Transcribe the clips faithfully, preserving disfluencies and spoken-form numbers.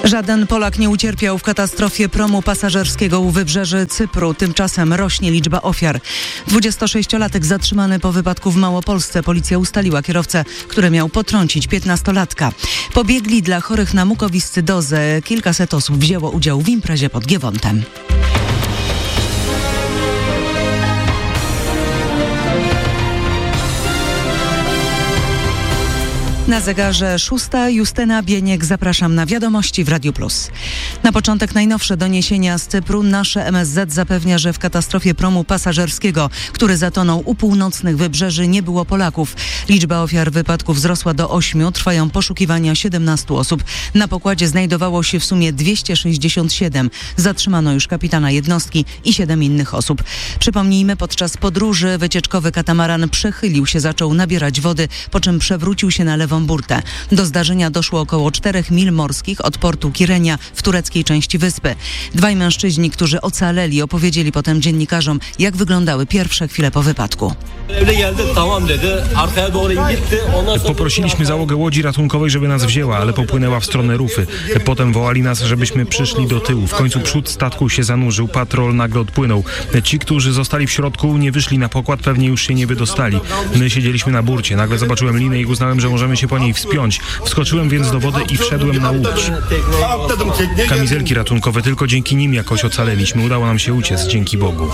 Żaden Polak nie ucierpiał w katastrofie promu pasażerskiego u wybrzeży Cypru. Tymczasem rośnie liczba ofiar. dwudziestosześciolatek zatrzymany po wypadku w Małopolsce. Policja ustaliła kierowcę, który miał potrącić piętnastolatka. Pobiegli dla chorych na mukowiscydozę. Kilkaset osób wzięło udział w imprezie pod Giewontem. Na zegarze szósta. Justyna Bieniek. Zapraszam na wiadomości w Radiu Plus. Na początek najnowsze doniesienia z Cypru. Nasze M S Z zapewnia, że w katastrofie promu pasażerskiego, który zatonął u północnych wybrzeży, nie było Polaków. Liczba ofiar wypadku wzrosła do ośmiu. Trwają poszukiwania siedemnastu osób. Na pokładzie znajdowało się w sumie dwieście sześćdziesiąt siedem. Zatrzymano już kapitana jednostki i siedem innych osób. Przypomnijmy, podczas podróży wycieczkowy katamaran przechylił się, zaczął nabierać wody, po czym przewrócił się na lewą burtę. Do zdarzenia doszło około czterech mil morskich od portu Kirenia w tureckiej części wyspy. Dwaj mężczyźni, którzy ocaleli, opowiedzieli potem dziennikarzom, jak wyglądały pierwsze chwile po wypadku. Poprosiliśmy załogę łodzi ratunkowej, żeby nas wzięła, ale popłynęła w stronę Rufy. Potem wołali nas, żebyśmy przyszli do tyłu. W końcu przód statku się zanurzył, patrol nagle odpłynął. Ci, którzy zostali w środku, nie wyszli na pokład, pewnie już się nie wydostali. My siedzieliśmy na burcie. Nagle zobaczyłem linę i uznałem, że możemy się po niej wspiąć. Wskoczyłem więc do wody i wszedłem na łódź. Kamizelki ratunkowe, tylko dzięki nim jakoś ocaleliśmy. Udało nam się uciec, dzięki Bogu.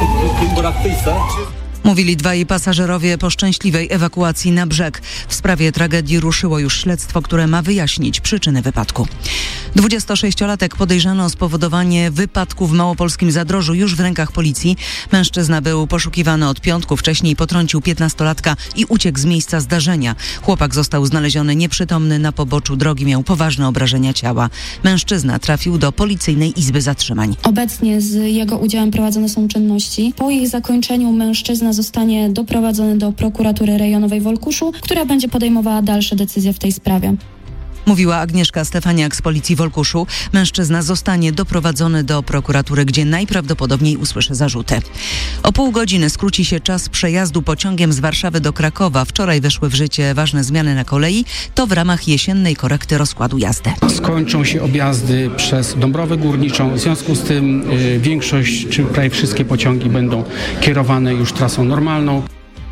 Mówili dwaj pasażerowie po szczęśliwej ewakuacji na brzeg. W sprawie tragedii ruszyło już śledztwo, które ma wyjaśnić przyczyny wypadku. dwudziestosześciolatek podejrzany o spowodowanie wypadku w małopolskim Zadrożu już w rękach policji. Mężczyzna był poszukiwany od piątku. Wcześniej potrącił piętnastolatka i uciekł z miejsca zdarzenia. Chłopak został znaleziony nieprzytomny na poboczu drogi. Miał poważne obrażenia ciała. Mężczyzna trafił do policyjnej izby zatrzymań. Obecnie z jego udziałem prowadzone są czynności. Po ich zakończeniu mężczyzna zostanie doprowadzony do prokuratury rejonowej w Olkuszu, która będzie podejmowała dalsze decyzje w tej sprawie. Mówiła Agnieszka Stefaniak z policji w Olkuszu. Mężczyzna zostanie doprowadzony do prokuratury, gdzie najprawdopodobniej usłyszy zarzuty. O pół godziny skróci się czas przejazdu pociągiem z Warszawy do Krakowa. Wczoraj weszły w życie ważne zmiany na kolei. To w ramach jesiennej korekty rozkładu jazdy. Skończą się objazdy przez Dąbrowę Górniczą. W związku z tym y, większość, czy prawie wszystkie pociągi będą kierowane już trasą normalną.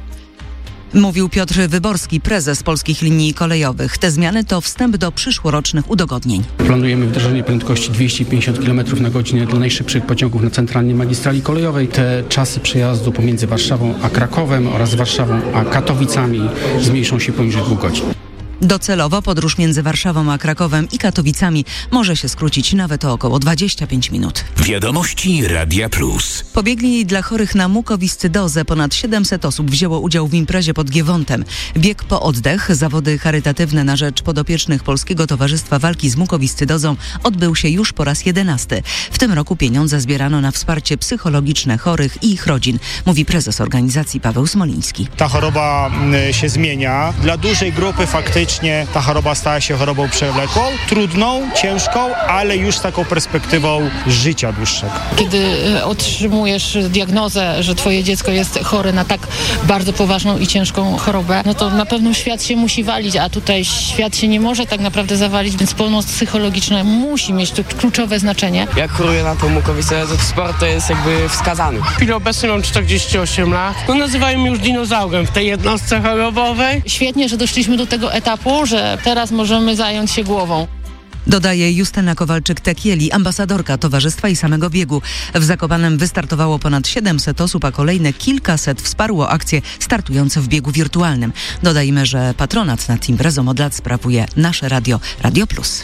Mówił Piotr Wyborski, prezes Polskich Linii Kolejowych. Te zmiany to wstęp do przyszłorocznych udogodnień. Planujemy wdrożenie prędkości dwieście pięćdziesiąt kilometrów na godzinę dla najszybszych pociągów na centralnej magistrali kolejowej. Te czasy przejazdu pomiędzy Warszawą a Krakowem oraz Warszawą a Katowicami zmniejszą się poniżej dwóch godzin. Docelowo podróż między Warszawą a Krakowem i Katowicami może się skrócić nawet o około dwadzieścia pięć minut. Wiadomości Radia Plus. Pobiegli dla chorych na mukowiscydozę. Ponad siedemset osób wzięło udział w imprezie pod Giewontem. Bieg po oddech, zawody charytatywne na rzecz podopiecznych Polskiego Towarzystwa Walki z Mukowiscydozą odbył się już po raz jedenasty. W tym roku pieniądze zbierano na wsparcie psychologiczne chorych i ich rodzin, mówi prezes organizacji Paweł Smoliński. Ta choroba się zmienia. Dla dużej grupy faktycznie ta choroba stała się chorobą przewlekłą, trudną, ciężką, ale już z taką perspektywą życia dłuższego. Kiedy otrzymujesz diagnozę, że twoje dziecko jest chore na tak bardzo poważną i ciężką chorobę, no to na pewno świat się musi walić, a tutaj świat się nie może tak naprawdę zawalić, więc pomoc psychologiczna musi mieć tu kluczowe znaczenie. Jak choruję na tą mukowiscydozę, to sport to jest jakby wskazany. W chwili obecnej mam czterdzieści osiem lat. No nazywają mnie już dinozaurem w tej jednostce chorobowej. Świetnie, że doszliśmy do tego etapu, że teraz możemy zająć się głową. Dodaje Justyna Kowalczyk-Tekieli, ambasadorka towarzystwa i samego biegu. W Zakopanem wystartowało ponad siedemset osób, a kolejne kilkaset wsparło akcje startujące w biegu wirtualnym. Dodajmy, że patronat nad imprezą od lat sprawuje nasze radio, Radio Plus.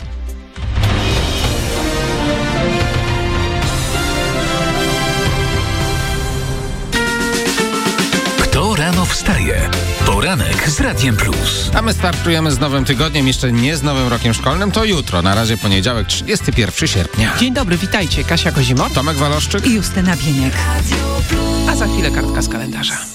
Kto rano wstaje? Poranek z Radiem Plus. A my startujemy z nowym tygodniem, jeszcze nie z nowym rokiem szkolnym, to jutro. Na razie poniedziałek, trzydziestego pierwszego sierpnia. Dzień dobry, witajcie. Kasia Kozimor, Tomek Waloszczyk i Justyna Bieniek. A za chwilę kartka z kalendarza.